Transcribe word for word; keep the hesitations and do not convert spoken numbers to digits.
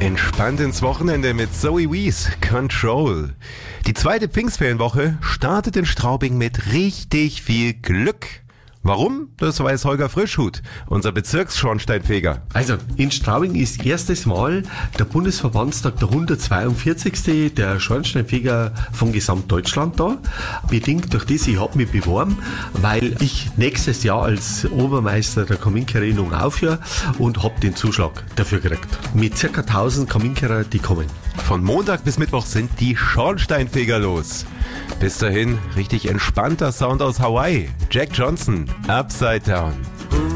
Entspannt ins Wochenende mit Zoe Wees, Control. Die zweite Pfingstferienwoche startet in Straubing mit richtig viel Glück. Warum? Das weiß Holger Frischhut, unser Bezirksschornsteinfeger. Also, in Straubing ist erstes Mal der Bundesverbandstag der hundertzweiundvierzigste der Schornsteinfeger von Gesamtdeutschland da. Bedingt durch das, ich habe mich beworben, weil ich nächstes Jahr als Obermeister der Kaminkehrerinnung aufhöre und habe den Zuschlag dafür gekriegt. Mit ca. tausend Kaminkehrer, die kommen. Von Montag bis Mittwoch sind die Schornsteinfeger los. Bis dahin richtig entspannter Sound aus Hawaii. Jack Johnson, Upside Down.